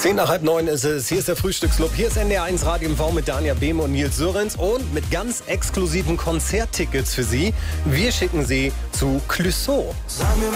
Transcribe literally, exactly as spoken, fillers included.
Zehn nach halb neun ist es. Hier ist der Frühstücksclub. Hier ist N D R eins Radio M V mit Danja Behme und Nils Sörenz und mit ganz exklusiven Konzerttickets für Sie. Wir schicken Sie zu Clouseau.